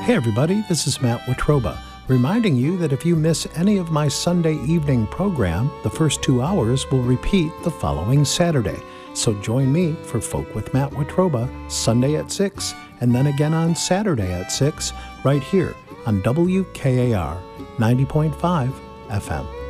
Hey everybody, this is Matt Watroba, reminding you that if you miss any of my Sunday evening program, the first 2 hours will repeat the following Saturday. So join me for Folk with Matt Watroba, Sunday at 6, and then again on Saturday at 6, right here on WKAR 90.5 FM.